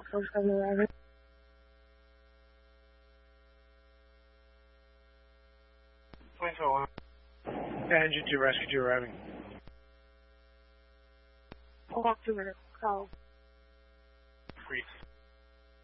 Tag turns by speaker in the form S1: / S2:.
S1: 47 arriving.
S2: Engine 2, rescue 2 arriving.
S1: I'll walk to her call.
S2: Freeze.